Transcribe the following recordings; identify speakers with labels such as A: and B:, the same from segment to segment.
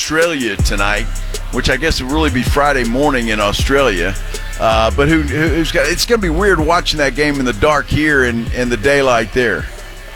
A: Australia tonight, which I guess would really be Friday morning in Australia. But who's got? It's going to be weird watching that game in the dark here and the daylight there.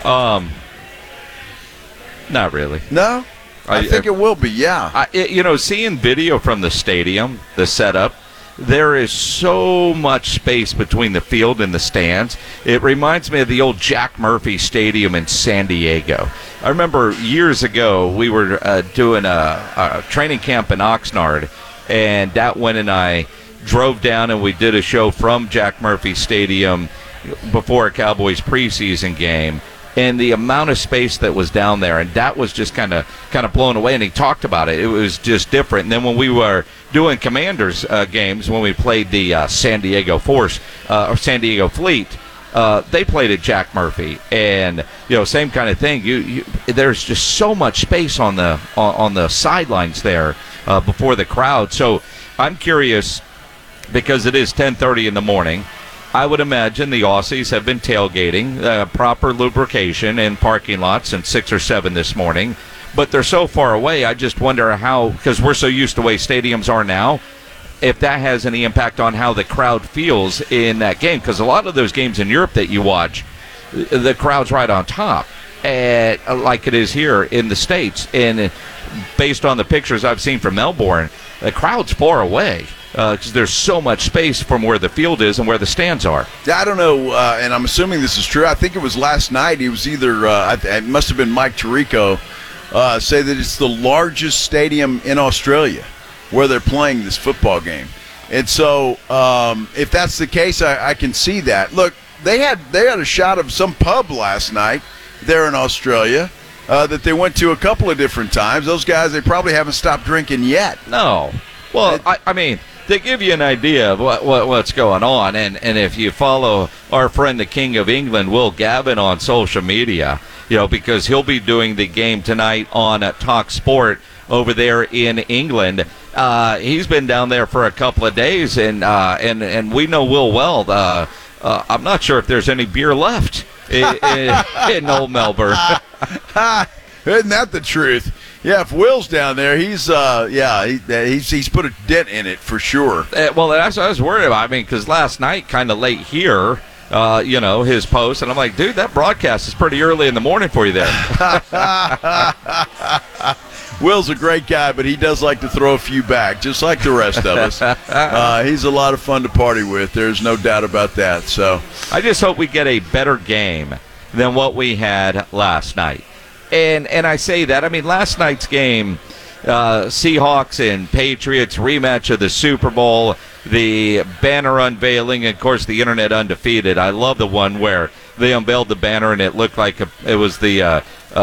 B: Not really.
A: No, I think it will be. Yeah.
B: Seeing video from the stadium, the setup, there is so much space between the field and the stands. It reminds me of the old Jack Murphy Stadium in San Diego. I remember years ago we were doing a training camp in Oxnard, and Datwin and I drove down and we did a show from Jack Murphy Stadium before a Cowboys preseason game. And the amount of space that was down there, and that was just kind of blown away. And he talked about it; it was just different. And then when we were doing Commanders games, when we played the San Diego Force or San Diego Fleet, they played at Jack Murphy, and same kind of thing. There's just so much space on the sidelines there before the crowd. So I'm curious, because it is 10:30 in the morning. I would imagine the Aussies have been tailgating, proper lubrication in parking lots since 6 or 7 this morning. But they're so far away, I just wonder how, because we're so used to the way stadiums are now, if that has any impact on how the crowd feels in that game. Because a lot of those games in Europe that you watch, the crowd's right on top, like it is here in the States. And based on the pictures I've seen from Melbourne, the crowd's far away. Because there's so much space from where the field is and where the stands are.
A: I don't know, and I'm assuming this is true. I think it was last night. He was either, it must have been Mike Tirico, say that it's the largest stadium in Australia where they're playing this football game. And so if that's the case, I can see that. Look, they had a shot of some pub last night there in Australia that they went to a couple of different times. Those guys, they probably haven't stopped drinking yet.
B: No. Well, I mean, they give you an idea of what's going on, and if you follow our friend the King of England, Will Gavin, on social media, because he'll be doing the game tonight on Talk Sport over there in England. He's been down there for a couple of days, and we know Will well. I'm not sure if there's any beer left in Old Melbourne.
A: Isn't that the truth? Yeah, if Will's down there, he's put a dent in it for sure.
B: Well, that's what I was worried about. I mean, because last night, kind of late here, his post, and I'm like, dude, that broadcast is pretty early in the morning for you there.
A: Will's a great guy, but he does like to throw a few back, just like the rest of us. He's a lot of fun to party with. There's no doubt about that. So
B: I just hope we get a better game than what we had last night. And I say that, I mean, last night's game, Seahawks and Patriots, rematch of the Super Bowl, the banner unveiling, and of course the internet undefeated. I love the one where they unveiled the banner and it looked like it was the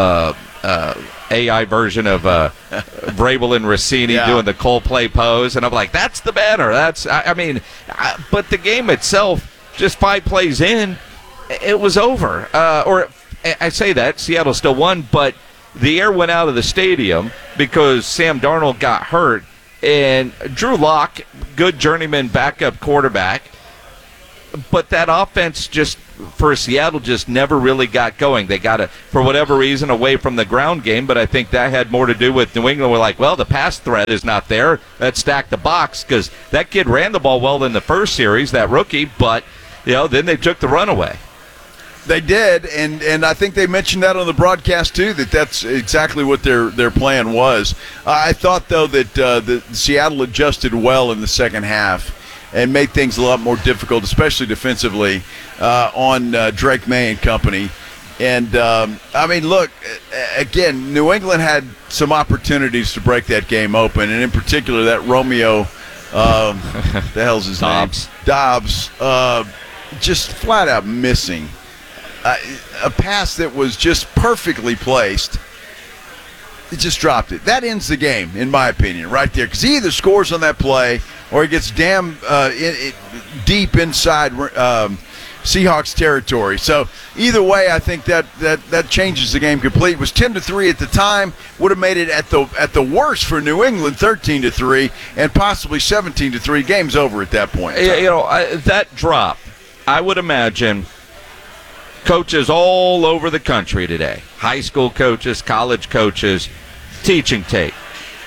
B: AI version of Vrabel and Rossini doing the Coldplay pose, and I'm like, that's the banner. But the game itself, just 5 plays in, it was over. I say that, Seattle still won, but the air went out of the stadium because Sam Darnold got hurt, and Drew Lock, good journeyman backup quarterback, but that offense just, for Seattle, just never really got going. They got, for whatever reason, away from the ground game, but I think that had more to do with New England. We're like, well, the pass threat is not there. Let's stack the box, because that kid ran the ball well in the first series, that rookie, but then they took the run away.
A: They did, and I think they mentioned that on the broadcast too. That's exactly what their plan was. I thought though that Seattle adjusted well in the second half and made things a lot more difficult, especially defensively, on Drake May and company. And look, again, New England had some opportunities to break that game open, and in particular that Romeo, the hell's his name? Dobbs, just flat out missing. A pass that was just perfectly placed. It just dropped it. That ends the game, in my opinion, right there. Because he either scores on that play or he gets deep inside Seahawks territory. So either way, I think that changes the game completely. It was 10-3 at the time. Would have made it at the worst for New England 13-3 and possibly 17-3. Game's over at that point.
B: That drop, I would imagine. Coaches all over the country today, high school coaches, college coaches, teaching tape.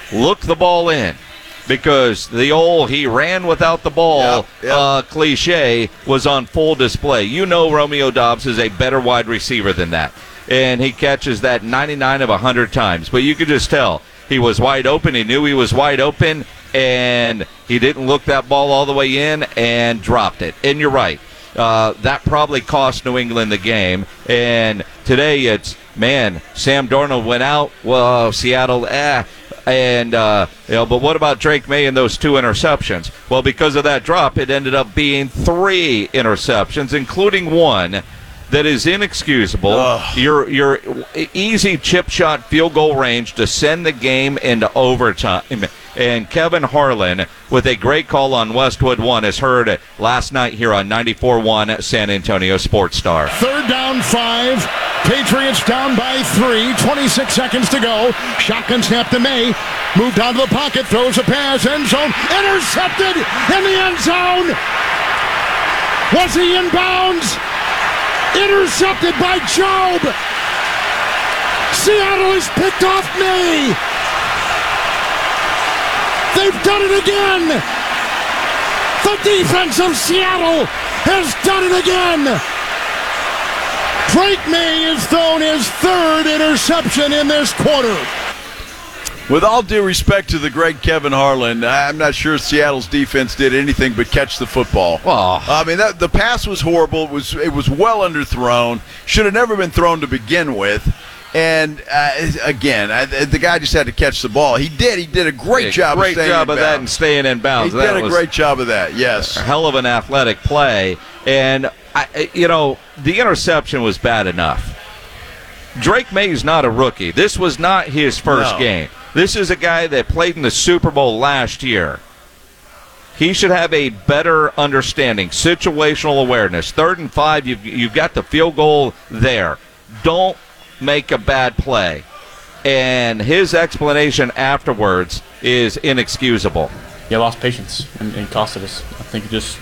B: look the ball in. Because the old he ran without the ball cliche was on full display. You know Romeo Doubs is a better wide receiver than that. And he catches that 99 of 100 times. But you could just tell he was wide open. He knew he was wide open, and he didn't look that ball all the way in and dropped it. And you're right. That probably cost New England the game. And today it's, Sam Darnold went out. Well, Seattle, And, but what about Drake May and those 2 interceptions? Well, because of that drop, it ended up being 3 interceptions, including one that is inexcusable. Your easy chip shot field goal range to send the game into overtime. And Kevin Harlan, with a great call on Westwood One, as heard last night here on 94.1 San Antonio Sports Star.
C: 3rd down 5. Patriots down by 3. 26 seconds to go. Shotgun snap to May. Moved out of the pocket. Throws a pass. End zone. Intercepted in the end zone. Was he in bounds? Intercepted by Job. Seattle has picked off May. They've done it again. The defense of Seattle has done it again. Drake May has thrown his 3rd interception in this quarter.
A: With all due respect to the great Kevin Harlan, I'm not sure Seattle's defense did anything but catch the football.
B: Oh.
A: I mean, the pass was horrible. It was well underthrown. Should have never been thrown to begin with. And again, the guy just had to catch the ball. He did. He did a great job.
B: Great job of that and staying in bounds.
A: He did a great job of that. Yes.
B: A hell of an athletic play. And the interception was bad enough. Drake May's not a rookie. This was not his first game. This is a guy that played in the Super Bowl last year. He should have a better understanding, situational awareness. 3rd and 5, you've got the field goal there. Don't make a bad play. And his explanation afterwards is inexcusable.
D: Yeah, lost patience and costed us. I think it just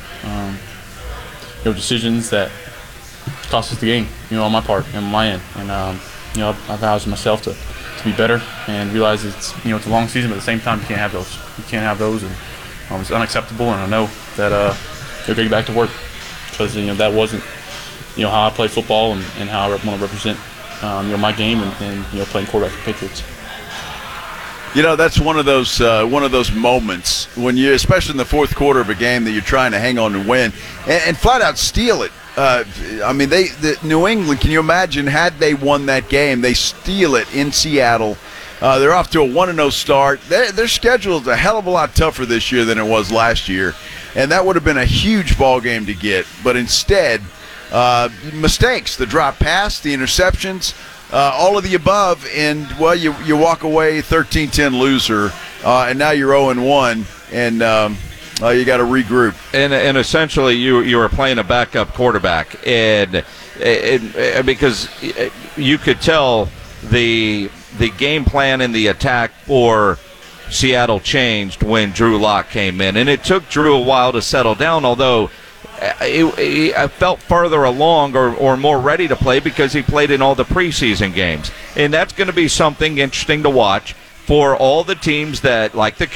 D: decisions that cost us the game, on my part and my end. And I've vowed myself to be better and realize it's it's a long season, but at the same time you can't have those. You can't have those, and it's unacceptable. And I know that they'll get back to work because that wasn't how I play football and how I want to represent my game and playing quarterback for the Patriots.
A: That's one of those moments when you, especially in the 4th quarter of a game, that you're trying to hang on and win and flat out steal it. New England, can you imagine, had they won that game, they steal it in Seattle. They're off to a 1-0 start. Their schedule is a hell of a lot tougher this year than it was last year, and that would have been a huge ball game to get. But instead, mistakes, the drop pass, the interceptions, all of the above, and, you walk away 13-10 loser, and now you're 0-1, and you got to regroup.
B: And essentially, you were playing a backup quarterback, and because you could tell the game plan and the attack for Seattle changed when Drew Lock came in, and it took Drew a while to settle down, although I felt further along or more ready to play because he played in all the preseason games. And that's going to be something interesting to watch for all the teams that, like the